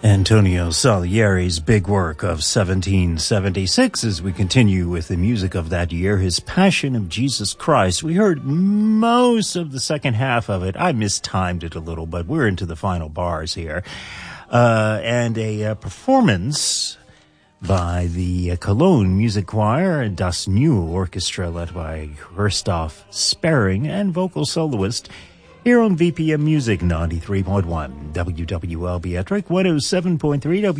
Antonio Salieri's big work of 1776 as we continue with the music of that year, his Passion of Jesus Christ. We heard most of the second half of it. I mistimed it a little, but we're into the final bars here. And a performance by the Cologne Music Choir, Das Neue Orchestra, led by Christoph Sperring, and vocal soloist here on VPM Music 93.1 WWLB Ettrick, 107.3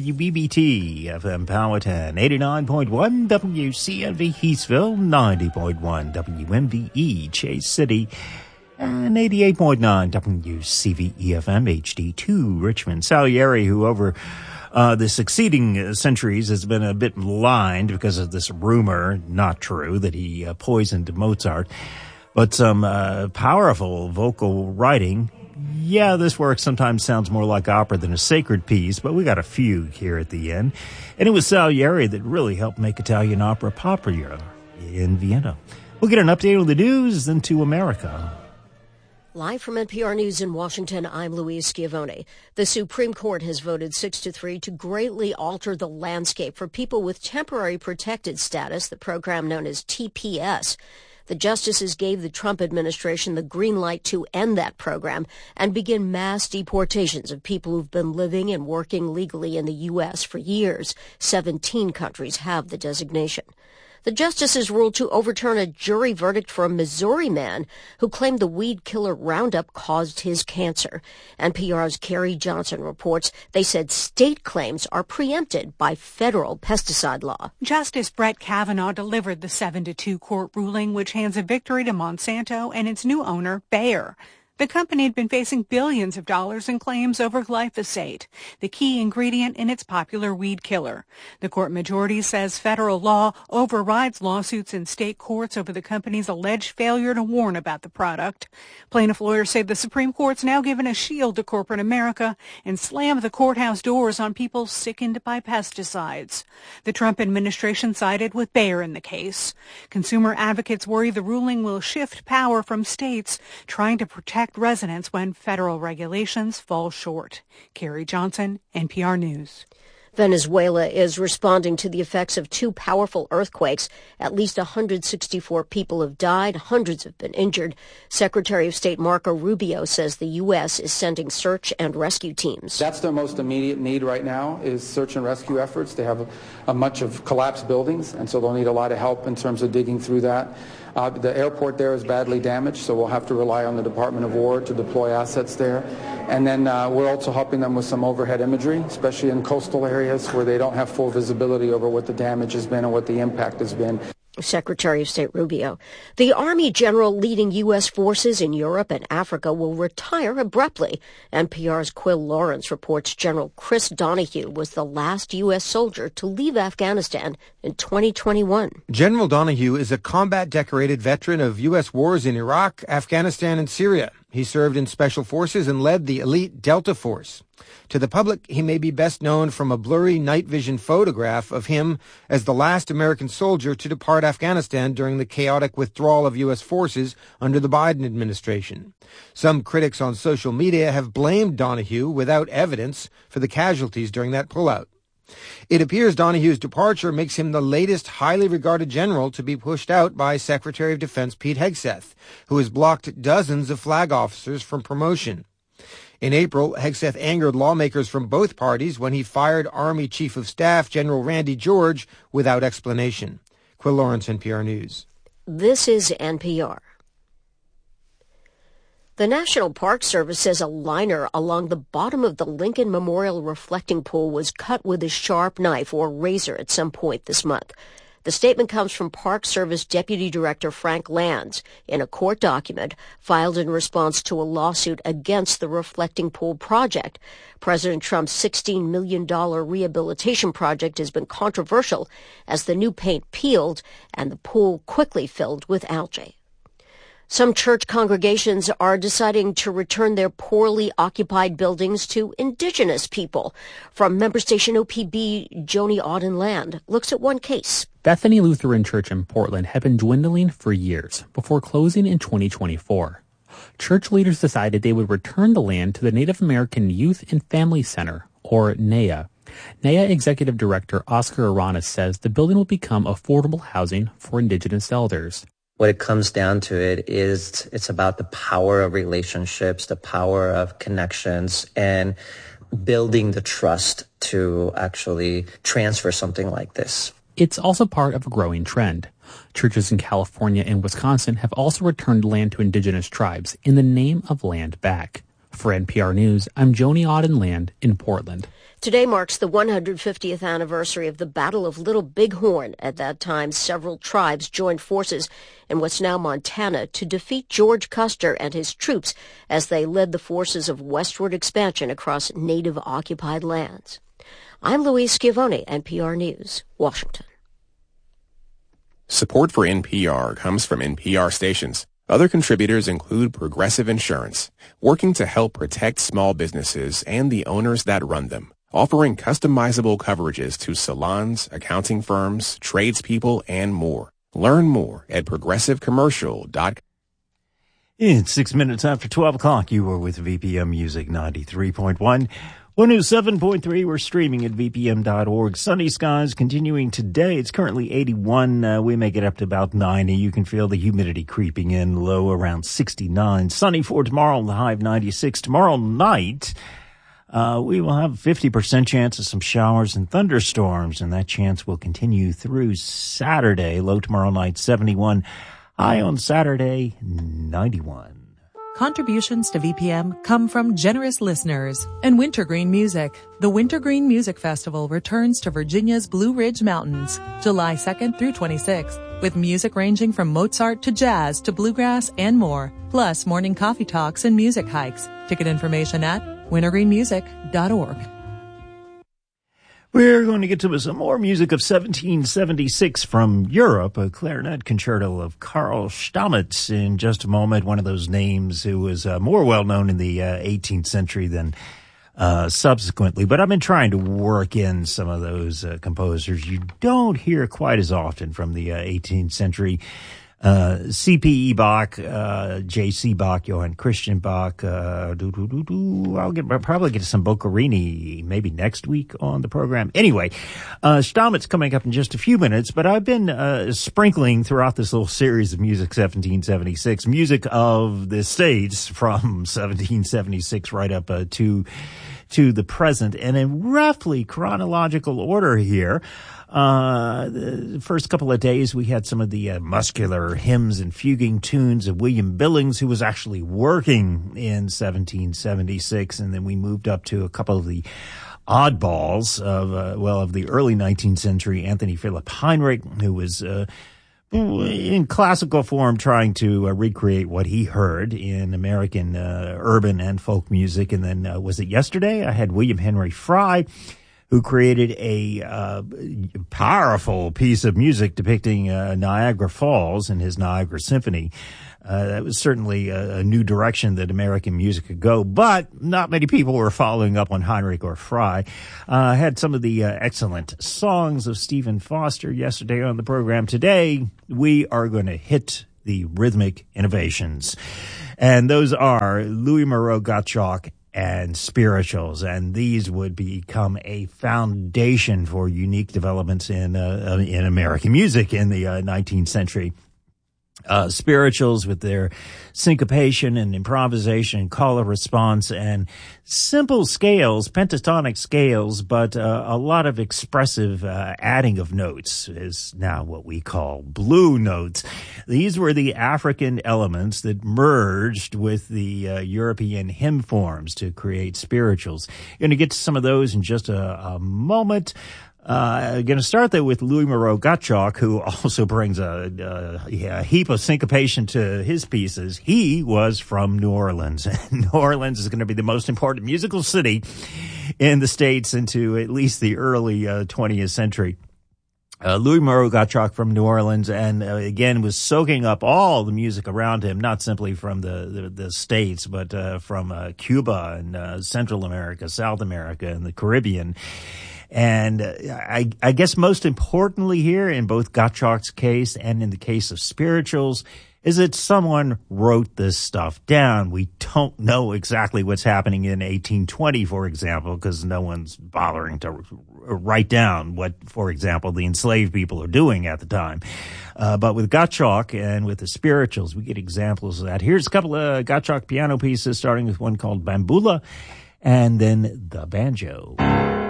WBBT FM Powhatan, 89.1 WCNV Heathsville, 90.1 WMVE Chase City, and 88.9 WCVE FM HD2 Richmond. Salieri, who over the succeeding centuries has been a bit maligned because of this rumor, not true, that he poisoned Mozart. But some powerful vocal writing. Yeah, this work sometimes sounds more like opera than a sacred piece, but we got a fugue here at the end. And it was Salieri that really helped make Italian opera popular in Vienna. We'll get an update on the news, then to America. Live from NPR News in Washington, I'm Louise Schiavone. The Supreme Court has voted 6-3 to greatly alter the landscape for people with temporary protected status, the program known as TPS. The justices gave the Trump administration the green light to end that program and begin mass deportations of people who've been living and working legally in the U.S. for years. 17 countries have the designation. The justices ruled to overturn a jury verdict for a Missouri man who claimed the weed killer Roundup caused his cancer. NPR's Carrie Johnson reports they said state claims are preempted by federal pesticide law. Justice Brett Kavanaugh delivered the 7-2 court ruling, which hands a victory to Monsanto and its new owner, Bayer. The company had been facing billions of dollars in claims over glyphosate, the key ingredient in its popular weed killer. The court majority says federal law overrides lawsuits in state courts over the company's alleged failure to warn about the product. Plaintiff lawyers say the Supreme Court's now given a shield to corporate America and slammed the courthouse doors on people sickened by pesticides. The Trump administration sided with Bayer in the case. Consumer advocates worry the ruling will shift power from states trying to protect residents when federal regulations fall short. Carrie Johnson, NPR News. Venezuela is responding to the effects of two powerful earthquakes. At least 164 people have died. Hundreds have been injured. Secretary of State Marco Rubio says the U.S. is sending search and rescue teams. That's their most immediate need right now is search and rescue efforts. They have a bunch of collapsed buildings, and so they'll need a lot of help in terms of digging through that. The airport there is badly damaged, so we'll have to rely on the Department of War to deploy assets there. And then we're also helping them with some overhead imagery, especially in coastal areas where they don't have full visibility over what the damage has been and what the impact has been. Secretary of State Rubio. The Army general leading U.S. forces in Europe and Africa will retire abruptly. NPR's Quill Lawrence reports General Chris Donahue was the last U.S. soldier to leave Afghanistan in 2021. General Donahue is a combat-decorated veteran of U.S. wars in Iraq, Afghanistan, and Syria. He served in special forces and led the elite Delta Force. To the public, he may be best known from a blurry night vision photograph of him as the last American soldier to depart Afghanistan during the chaotic withdrawal of U.S. forces under the Biden administration. Some critics on social media have blamed Donahue without evidence for the casualties during that pullout. It appears Donahue's departure makes him the latest highly regarded general to be pushed out by Secretary of Defense Pete Hegseth, who has blocked dozens of flag officers from promotion. In April, Hegseth angered lawmakers from both parties when he fired Army Chief of Staff General Randy George without explanation. Quill Lawrence, NPR News. This is NPR. The National Park Service says a liner along the bottom of the Lincoln Memorial reflecting pool was cut with a sharp knife or razor at some point this month. The statement comes from Park Service Deputy Director Frank Lands in a court document filed in response to a lawsuit against the Reflecting Pool project. President Trump's $16 million rehabilitation project has been controversial as the new paint peeled and the pool quickly filled with algae. Some church congregations are deciding to return their poorly occupied buildings to indigenous people. From member station OPB, Joni Auden-Land looks at one case. Bethany Lutheran Church in Portland had been dwindling for years before closing in 2024. Church leaders decided they would return the land to the Native American Youth and Family Center, or NEA. NEA Executive Director Oscar Aranas says the building will become affordable housing for Indigenous elders. What it comes down to it's about the power of relationships, the power of connections, and building the trust to actually transfer something like this. It's also part of a growing trend. Churches in California and Wisconsin have also returned land to Indigenous tribes in the name of Land Back. For NPR News, I'm Joni Auden-Land in Portland. Today marks the 150th anniversary of the Battle of Little Bighorn. At that time, several tribes joined forces in what's now Montana to defeat George Custer and his troops as they led the forces of westward expansion across Native-occupied lands. I'm Louise Schiavone, NPR News, Washington. Support for NPR comes from NPR stations. Other contributors include Progressive Insurance, working to help protect small businesses and the owners that run them, offering customizable coverages to salons, accounting firms, tradespeople, and more. Learn more at progressivecommercial.com. It's 6 minutes after 12 o'clock. You are with VPM Music 93.1. 107.3, we're streaming at vpm.org. Sunny skies continuing today. It's currently 81. We may get up to about 90. You can feel the humidity creeping in, low around 69. Sunny for tomorrow, the high of 96. Tomorrow night, we will have a 50% chance of some showers and thunderstorms, and that chance will continue through Saturday. Low tomorrow night, 71. High on Saturday, 91. Contributions to VPM come from generous listeners and Wintergreen Music. The Wintergreen Music Festival returns to Virginia's Blue Ridge Mountains, July 2nd through 26th, with music ranging from Mozart to jazz to bluegrass and more, plus morning coffee talks and music hikes. Ticket information at wintergreenmusic.org. We're going to get to some more music of 1776 from Europe, a clarinet concerto of Karl Stamitz in just a moment, one of those names who was more well-known in the 18th century than subsequently. But I've been trying to work in some of those composers you don't hear quite as often from the 18th century. C.P.E. Bach, J.C. Bach, Johann Christian Bach, I'll probably get to some Boccherini maybe next week on the program. Anyway, Stamitz coming up in just a few minutes, but I've been sprinkling throughout this little series of music 1776, music of the States from 1776 right up to the present, and in roughly chronological order here. The first couple of days, we had some of the muscular hymns and fuguing tunes of William Billings, who was actually working in 1776. And then we moved up to a couple of the oddballs of the early 19th century, Anthony Philip Heinrich, who was in classical form trying to recreate what he heard in American urban and folk music. And then was it yesterday? I had William Henry Fry, who created a powerful piece of music depicting Niagara Falls in his Niagara Symphony. That was certainly a new direction that American music could go, but not many people were following up on Heinrich or Fry. Had some of the excellent songs of Stephen Foster yesterday on the program. Today, we are going to hit the rhythmic innovations, and those are Louis Moreau Gottschalk and spirituals, and these would become a foundation for unique developments in American music in the 19th century. Spirituals with their syncopation and improvisation and call and response and simple scales, pentatonic scales, but a lot of expressive adding of notes is now what we call blue notes. These were the African elements that merged with the European hymn forms to create spirituals. Going to get to some of those in just a moment. Going to start there with Louis Moreau Gottschalk, who also brings a heap of syncopation to his pieces. He was from New Orleans. New Orleans is going to be the most important musical city in the States into at least the early 20th century. Louis Moreau Gottschalk from New Orleans, and again was soaking up all the music around him, not simply from the States, but from Cuba and Central America, South America, and the Caribbean. And I guess most importantly here, in both Gottschalk's case and in the case of spirituals, is that someone wrote this stuff down. We don't know exactly what's happening in 1820, for example, because no one's bothering to write down what, for example, the enslaved people are doing at the time. But with Gottschalk and with the spirituals, we get examples of that. Here's a couple of Gottschalk piano pieces, starting with one called Bambula and then the banjo.